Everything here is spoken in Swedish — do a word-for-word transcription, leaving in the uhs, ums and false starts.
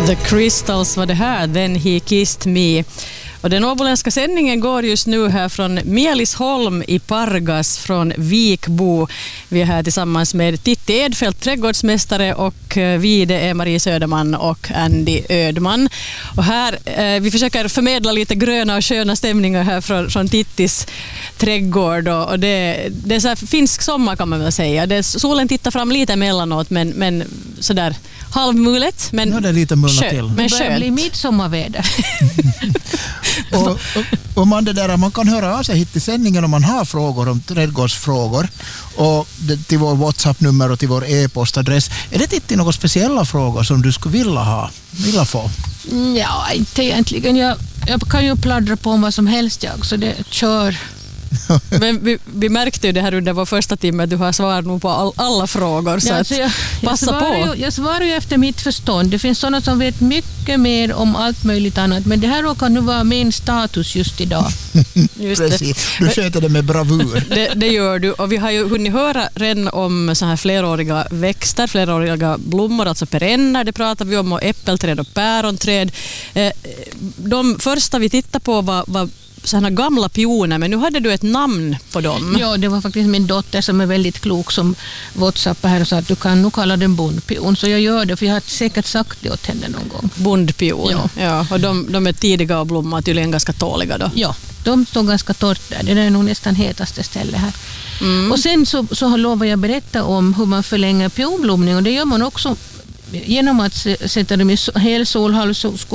The Crystals var det här, Then He Kissed Me. Och den åboländska sändningen går just nu här från Mielisholm i Pargas från Vikbo. Vi är här tillsammans med Titti Edfeldt, trädgårdsmästare, och vi det är Marie Söderman och Andy Ödman. Och här, eh, vi försöker förmedla lite gröna och sköna stämningar här från, från Tittis trädgård. Och, och det, det är så här finsk sommar kan man väl säga. Det är, solen tittar fram lite emellanåt, men, men sådär halvmulet. Men nu är det lite mulna skö, till. Men Det börjar bli midsommarväder. och, och, och man, det där, man kan höra av sig hit till sändningen om man har frågor om trädgårdsfrågor, och det, till vår WhatsApp-nummer och till vår e-postadress. Är det inte några speciella frågor som du skulle vilja ha, vilja få? Ja, inte egentligen. Jag, jag kan ju pladdra på om vad som helst jag, så det kör. Men vi, vi märkte ju det här under vår första timme att du har svar nog på all, alla frågor, så Ja, att alltså jag, jag passa svarar på. Ju, jag svarar ju efter mitt förstånd. Det finns sådana som vet mycket mer om allt möjligt annat, men det här råkar nu vara min status just idag. Just Precis, du sköter det med bravur. Det, det gör du, och vi har ju hunnit höra redan om så här fleråriga växter, fleråriga blommor, alltså perenner, det pratar vi om, och äppelträd och päronträd. Eh, de första vi tittade på var, var sådana gamla pioner, men nu hade du ett namn på dem. Ja, det var faktiskt min dotter som är väldigt klok som WhatsAppade här och sa att du kan nog kalla den bondpion, så jag gör det, för jag har säkert sagt det åt henne någon gång. Bondpion, ja. Ja. Ja, och de, de är tidiga och blommar, tydligen ganska tåliga då. Ja, de står ganska torrt där. Det är nog nästan hetaste stället här. Mm. Och sen så, så har lovar jag berätta om hur man förlänger pionblomning, och det gör man också genom att sätta dem i hel solhall,